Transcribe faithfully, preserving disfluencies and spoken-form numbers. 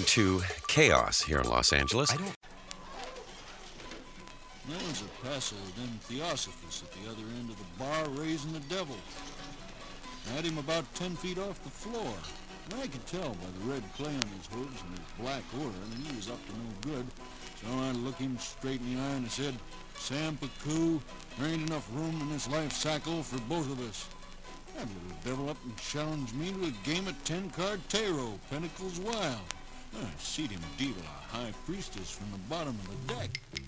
to chaos here in Los Angeles. I don't... There's a Paso then Theosophus at the other end of the bar raising the devil. I had him about ten feet off the floor. And I could tell by the red clay on his hooves and his black aura that he was up to no good. So I looked him straight in the eye and I said, Sam Pacou, there ain't enough room in this life cycle for both of us. That little devil up and challenged me to a game of ten-card tarot, Pentacles Wild. I seed him deal a high priestess from the bottom of the deck.